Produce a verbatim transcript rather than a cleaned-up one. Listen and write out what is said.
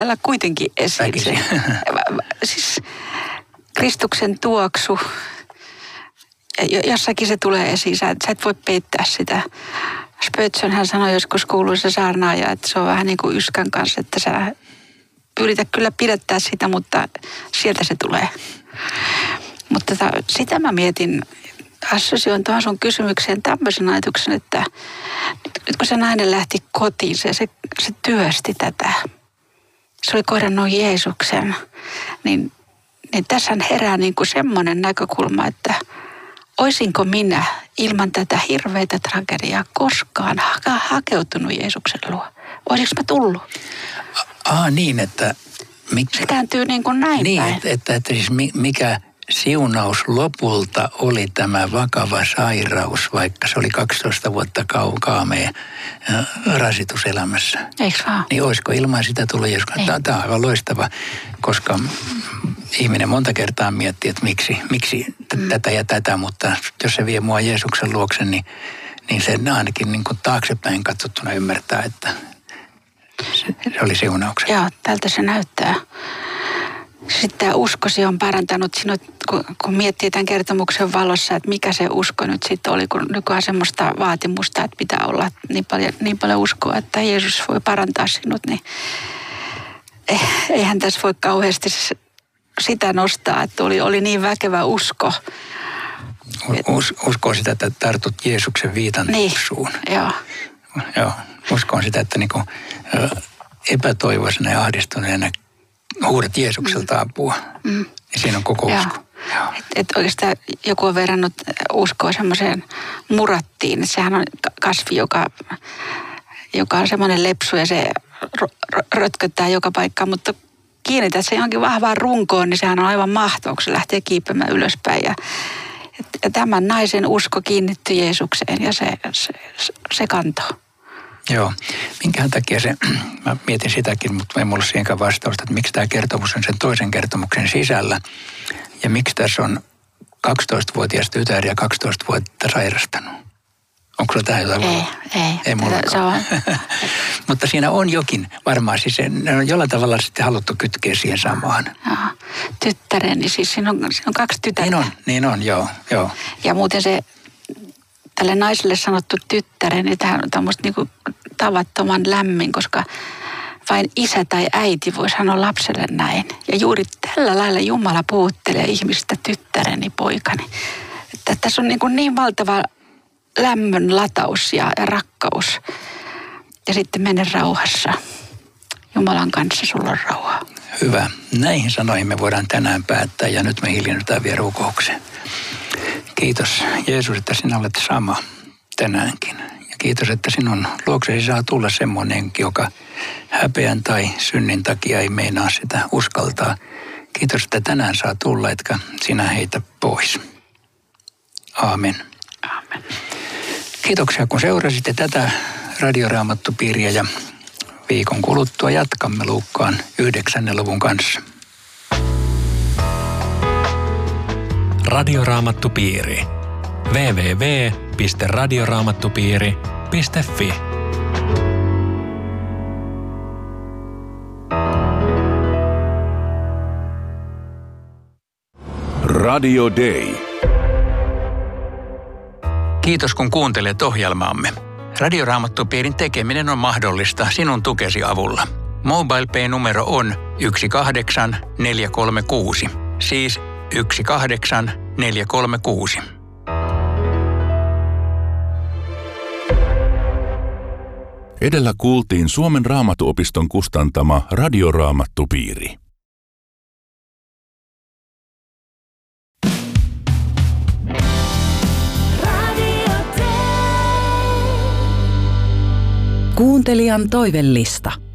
Täällä kuitenkin esiin se. Siis Kristuksen tuoksu, jossakin se tulee esiin, sä, sä et voi peittää sitä. Spötsön hän sanoi joskus kuuluisa saarnaaja, että se on vähän niin kuin yskän kanssa, että sä yrität kyllä pidättää sitä, mutta sieltä se tulee. Mutta tota, sitä mä mietin, assosioin tuohon sun kysymykseen tämmöisen ajatuksen, että nyt kun se nainen lähti kotiin, se, se, se työsti tätä. Se oli kohdannut Jeesuksen, niin, niin tässä herää niin kuin semmoinen näkökulma, että oisinko minä ilman tätä hirveätä tragediaa koskaan ha- hakeutunut Jeesuksen luo? Oisinko mä tullut? Ah niin, että... Mik... Se kääntyy niin kuin näin Niin, päin. että, että, että siis mikä siunaus lopulta oli tämä vakava sairaus, vaikka se oli kaksitoista vuotta kaamea rasitus elämässä. Eikö vaan? Niin olisiko ilman sitä tullut Jeesus? Tämä on aivan loistava, koska ihminen monta kertaa miettii, että miksi, miksi mm. tätä ja tätä, mutta jos se vie mua Jeesuksen luokse, niin, niin se ainakin niin kuin taaksepäin katsottuna ymmärtää, että se, se oli siunauksen. Joo, tältä se näyttää. Sitten tämä uskosi on parantanut sinut, kun, kun miettii tämän kertomuksen valossa, että mikä se usko nyt sitten oli, kun nykyään semmoista vaatimusta, että pitää olla niin paljon, niin paljon uskoa, että Jeesus voi parantaa sinut, niin eihän tässä voi kauheasti sitä nostaa, että oli, oli niin väkevä usko. Us, uskoo sitä, että tartut Jeesuksen viitan niin, suun. Joo. Joo, uskon sitä, että niinku, epätoivoisena ja ahdistuneena huudat Jeesukselta apua. Mm. Ja siinä on koko usko. Että et oikeastaan joku on verrannut uskoa semmoiseen murattiin. Sehän on kasvi, joka, joka on semmoinen lepsu ja se rötköttää joka paikkaan, mutta kiinnität se johonkin vahvaan runkoon, niin sehän on aivan mahtavaa, kun se lähtee kiipeämään ylöspäin. Ja, ja tämän naisen usko kiinnittyi Jeesukseen ja se, se, se kantoi. Joo. Minkähän takia se, mä mietin sitäkin, mutta ei mulla siihenkään vastausta, että miksi tämä kertomus on sen toisen kertomuksen sisällä ja miksi tässä on kaksitoistavuotias tytär ja kaksitoista vuotta sairastanut. Onko sulla tähän jotain? Ei, ei. Ei mullakaan. Mutta siinä on jokin varmaan, siis ne on jollain tavalla sitten haluttu kytkeä siihen samaan. Joo. Tyttäreni, siis siinä on, siinä on kaksi tytärtä. Niin on, niin on, joo, joo. Ja muuten se tälle naiselle sanottu tyttäreni, niin tämähän on tämmöistä niin kuin tavattoman lämmin, koska vain isä tai äiti voi sanoa lapselle näin. Ja juuri tällä lailla Jumala puhuttelee ihmistä tyttäreni, poikani. Että tässä on niin, kuin niin valtava lämmön lataus ja, ja rakkaus. Ja sitten mene rauhassa. Jumalan kanssa sulla on rauha. Hyvä. Näihin sanoihin me voidaan tänään päättää ja nyt me hiljennytään vielä rukoukseen. Kiitos Jeesus, että sinä olet sama tänäänkin. Ja kiitos, että sinun luoksesi saa tulla semmoinen, joka häpeän tai synnin takia ei meinaa sitä uskaltaa. Kiitos, että tänään saa tulla, etkä sinä heitä pois. Aamen. Aamen. Kiitoksia, kun seurasitte tätä Radioraamattupiiriä ja viikon kuluttua jatkamme Luukkaan yhdeksännen luvun kanssa. Radioraamattupiiri. double-u double-u double-u piste radioraamattupiiri piste fi Radio Day. Kiitos kun kuuntelet ohjelmaamme. Radioraamattupiirin tekeminen on mahdollista sinun tukesi avulla. MobilePay-numero on yksi kahdeksan neljä kolme kuusi, siis yksi kahdeksan neljä kolme kuusi. Edellä kuultiin Suomen Raamattuopiston kustantama Radioraamattupiiri. Kuuntelijan toivellista.